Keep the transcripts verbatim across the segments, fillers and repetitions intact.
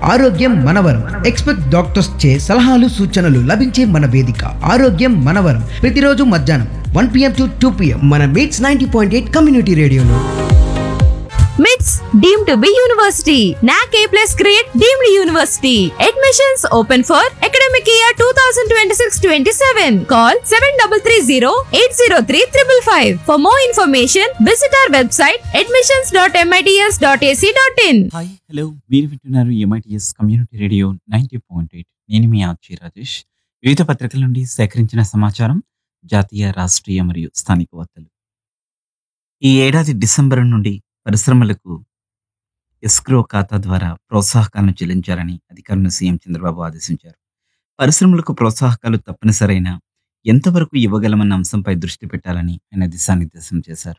ఆరోగ్యం మనవరం. Expect doctors చే సలహాలు సూచనలు లభించే మన వేదిక ఆరోగ్యం మనవరం. ప్రతిరోజు మధ్యాహ్నం one PM to two PM మన మిట్స్ నైన్టీ పాయింట్ ఎయిట్ కమ్యూనిటీ రేడియోలో. మిట్స్ డీమ్డ్ టు బి యూనివర్సిటీ. నాక్ ఏ plus grade deemed university. Admissions open for academic year two thousand twenty six twenty seven. Call seven three three zero eight zero three five five. For more information visit our website admissions dot MITS dot AC dot in. Hi hello, మీరు వింటున్నారు MITS community radio ninety point eight. నేను మీ RG Rajesh. వివిధ పత్రికల నుండి సేకరించిన సమాచారం, జాతీయ, రాష్ట్రీయ మరియు స్థానిక వార్తలు. ఈ ఏడాది డిసెంబర్ నుండి పరిశ్రమలకు ఎస్క్రో ఖాతా ద్వారా ప్రోత్సాహకాలను చెల్లించాలని అధికారులను సీఎం చంద్రబాబు ఆదేశించారు. పరిశ్రమలకు ప్రోత్సాహకాలు తప్పనిసరైన ఎంతవరకు ఇవ్వగలమన్న అంశంపై దృష్టి పెట్టాలని ఆయన దిశానిర్దేశం చేశారు.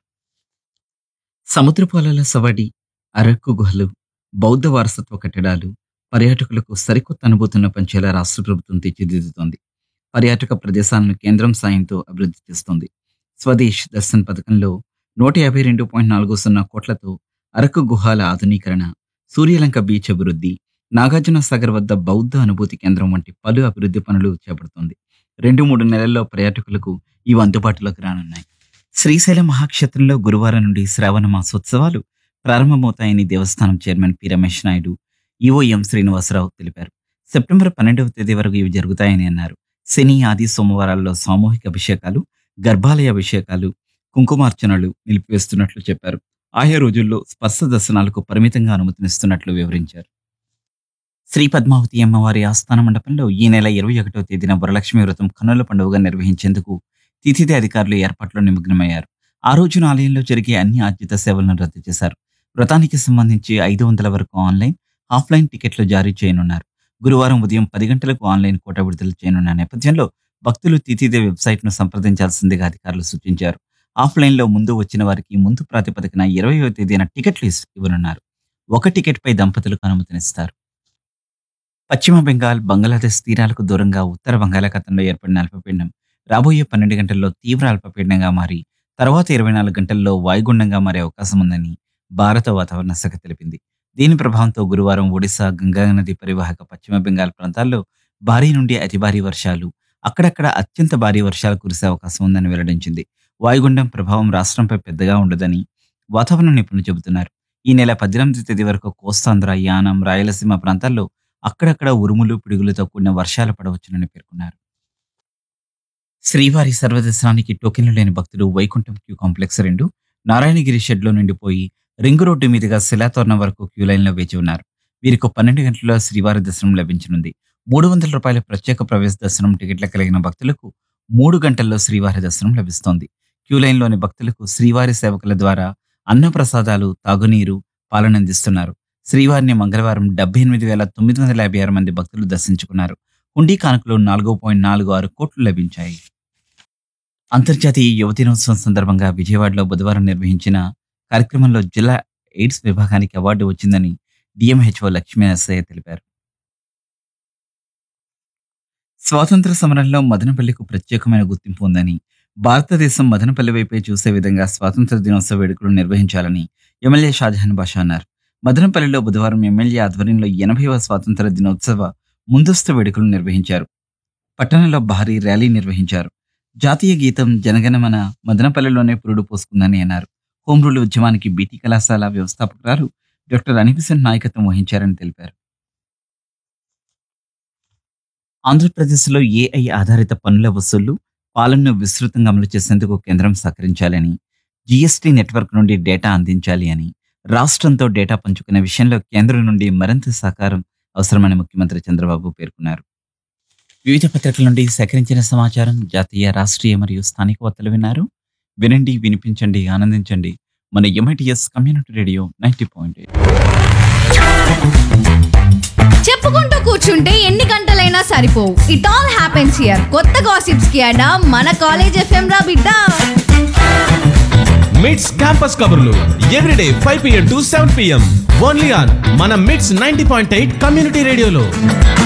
సముద్రపు అలల సవాడి, అరకు గుహలు, బౌద్ధ వారసత్వ కట్టడాలు పర్యాటకులకు సరికొత్త అనుభూతులను పంచేలా రాష్ట్ర ప్రభుత్వం తీర్చిదిద్దుతోంది. పర్యాటక ప్రదేశాలను కేంద్రం సాయంతో అభివృద్ధి చేస్తోంది. స్వదేశ్ దర్శన్ పథకంలో నూట యాభై రెండు పాయింట్ నాలుగు సున్నా కోట్లతో అరకు గుహాల ఆధునీకరణ, సూర్యలంక బీచ్ అభివృద్ధి, నాగార్జున సాగర్ వద్ద బౌద్ధ అనుభూతి కేంద్రం వంటి పలు అభివృద్ధి పనులు చేపడుతోంది. రెండు మూడు నెలల్లో పర్యాటకులకు ఇవి అందుబాటులోకి రానున్నాయి. శ్రీశైలం మహాక్షేత్రంలో గురువారం నుండి శ్రావణ మాసోత్సవాలు ప్రారంభమవుతాయని దేవస్థానం chairman P Ramesh Naidu, EO ఎం శ్రీనివాసరావు తెలిపారు. సెప్టెంబర్ పన్నెండవ తేదీ వరకు ఇవి జరుగుతాయని అన్నారు. శని, ఆది, సోమవారాల్లో సామూహిక అభిషేకాలు, గర్భాలయ అభిషేకాలు, కుంకుమార్చనలు నిలిపివేస్తున్నట్లు చెప్పారు. ఆయా రోజుల్లో స్పర్శ దర్శనాలకు పరిమితంగా అనుమతినిస్తున్నట్లు వివరించారు. శ్రీ పద్మావతి అమ్మవారి ఆస్థాన మండపంలో ఈ నెల ఇరవై ఒకటో తేదీన వరలక్ష్మి వ్రతం కన్నుల పండుగగా నిర్వహించేందుకు తిథిదే అధికారులు ఏర్పాట్లో నిమగ్నమయ్యారు. ఆ రోజున ఆలయంలో జరిగే అన్ని ఆర్జిత సేవలను రద్దు చేశారు. వ్రతానికి సంబంధించి ఐదు వందల వరకు ఆన్లైన్, ఆఫ్లైన్ టికెట్లు జారీ చేయనున్నారు. గురువారం ఉదయం పది గంటలకు ఆన్లైన్ కోటా విడుదల చేయనున్న నేపథ్యంలో భక్తులు తిథిదే వెబ్సైట్ను సంప్రదించాల్సిందిగా అధికారులు సూచించారు. ఆఫ్లైన్లో ముందు వచ్చిన వారికి ముందు ప్రాతిపదికన ఇరవయవ తేదీన టికెట్లు ఇవ్వనున్నారు. ఒక టికెట్పై దంపతులకు అనుమతినిస్తారు. పశ్చిమ బెంగాల్, బంగ్లాదేశ్ తీరాలకు దూరంగా ఉత్తర బంగాళాఖాతంలో ఏర్పడిన అల్పపీడనం రాబోయే పన్నెండు గంటల్లో తీవ్ర అల్పపీడనంగా మారి తర్వాత ఇరవై నాలుగు గంటల్లో వాయుగుండంగా మారే అవకాశం ఉందని భారత వాతావరణ శాఖ తెలిపింది. దీని ప్రభావంతో గురువారం ఒడిశా, గంగానది పరివాహక పశ్చిమ బెంగాల్ ప్రాంతాల్లో భారీ నుండి అతి భారీ వర్షాలు, అక్కడక్కడ అత్యంత భారీ వర్షాలు కురిసే అవకాశం ఉందని వెల్లడించింది. వాయుగుండం ప్రభావం రాష్ట్రంపై పెద్దగా ఉండదని వాతావరణ నిపుణులు చెబుతున్నారు. ఈ నెల పద్దెనిమిది తేదీ వరకు కోస్తాంధ్ర, యానం, రాయలసీమ ప్రాంతాల్లో అక్కడక్కడ ఉరుములు, పిడుగులతో కూడిన వర్షాలు పడవచ్చునని పేర్కొన్నారు. శ్రీవారి సర్వదర్శనానికి టోకెన్లు లేని భక్తులు వైకుంఠం క్యూ కాంప్లెక్స్ రెండు, నారాయణగిరి షెడ్లో నుండిపోయి రింగు రోడ్డు మీదుగా శిలాతోరణం వరకు క్యూ లైన్లో వేచి ఉన్నారు. వీరికి పన్నెండు గంటల్లో శ్రీవారి దర్శనం లభించనుంది. మూడు వందల రూపాయల ప్రత్యేక ప్రవేశ దర్శనం టికెట్ల కలిగిన భక్తులకు మూడు గంటల్లో శ్రీవారి దర్శనం లభిస్తోంది. క్యూ లైన్లోని భక్తులకు శ్రీవారి సేవకుల ద్వారా అన్నప్రసాదాలు, తాగునీరు, పాలనందిస్తున్నారు. శ్రీవారిని మంగళవారం డెబ్బై ఎనిమిది వేల తొమ్మిది వందల యాభై ఆరు మంది భక్తులు దర్శించుకున్నారు. హుండీ కానుకలు నాలుగు పాయింట్ నాలుగు ఆరు కోట్లు లభించాయి. అంతర్జాతీయ యువ దినోత్సవం సందర్భంగా విజయవాడలో బుధవారం నిర్వహించిన కార్యక్రమంలో జిల్లా ఎయిడ్స్ విభాగానికి అవార్డు వచ్చిందని డిఎంహెచ్ఓ లక్ష్మీ నరసయ్య తెలిపారు. స్వాతంత్ర సమరంలో మదనపల్లికి ప్రత్యేకమైన గుర్తింపు ఉందని, భారతదేశం మదనపల్లి వైపే చూసే విధంగా స్వాతంత్ర దినోత్సవ వేడుకలు నిర్వహించాలని ఎమ్మెల్యే షాజహాన్ బాషా అన్నారు. మదనపల్లిలో బుధవారం ఎమ్మెల్యే ఆధ్వర్యంలో ఎనభైవ స్వాతంత్ర దినోత్సవ ముందస్తు వేడుకలు నిర్వహించారు. పట్టణంలో భారీ ర్యాలీ నిర్వహించారు. జాతీయ గీతం జనగణమన మదనపల్లిలోనే పురుడు పోసుకుందని అన్నారు. హోంరూల్ ఉద్యమానికి బీటీ కళాశాల వ్యవస్థాపకురాలు డాక్టర్ అనిబిసెంట్ నాయకత్వం వహించారని తెలిపారు. ఆంధ్రప్రదేశ్లో ఏఐ ఆధారిత పన్నుల వసూళ్లు, పాలనను విస్తృతంగా అమలు చేసేందుకు కేంద్రం సహకరించాలని, జీఎస్టీ నెట్వర్క్ నుండి డేటా అందించాలి అని, రాష్ట్రంతో డేటా పంచుకునే విషయంలో కేంద్రం నుండి మరింత సహకారం అవసరమని ముఖ్యమంత్రి చంద్రబాబు పేర్కొన్నారు. వివిధ పత్రికల నుండి సేకరించిన సమాచారం, జాతీయ, రాష్ట్రీయ మరియు స్థానిక వార్తలు విన్నారు. వినండి, వినిపించండి, ఆనందించండి. మన MITS community radio ninety point eight. చెప్పుకుంటూ కూర్చుంటే ఎన్ని గంటలైనా సరిపోవు. It all happens here. కొత్త గాసిప్స్ కి అడా మన కాలేజ్ ఎఫ్ఎం రా బిడ్డ. మిట్స్ క్యాంపస్ కబుర్లు everyday five PM to seven PM only on మన మిట్స్ నైన్టీ పాయింట్ ఎయిట్ కమ్యూనిటీ రేడియోలో.